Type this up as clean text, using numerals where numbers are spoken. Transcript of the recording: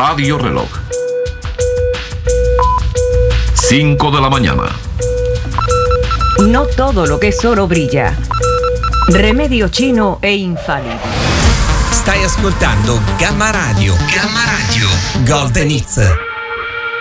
Radio Reloj. 5 de la mañana. No todo lo che è oro brilla. Remedio Chino è infallibile. Stai ascoltando Gamma Radio. Gamma Radio. Golden Hits.